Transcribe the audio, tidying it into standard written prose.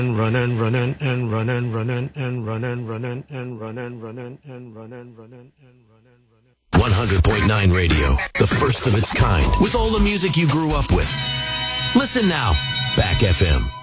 100.9 Radio, the first of its kind, with all the music you grew up with. Listen now, Back FM.